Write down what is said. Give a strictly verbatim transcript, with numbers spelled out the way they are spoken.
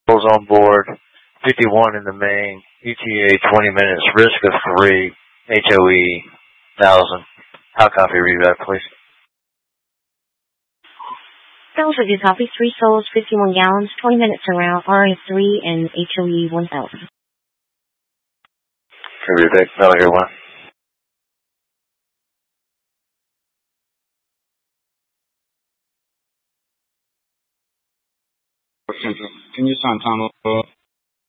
Souls on board, fifty-one in the main, E T A twenty minutes, risk of three, H O E one thousand. How copy read that, please? Delta do copy, three souls, fifty-one gallons, twenty minutes around, R A three and H O E one thousand. Can we read that? That'll hear one. Can you sound Tom?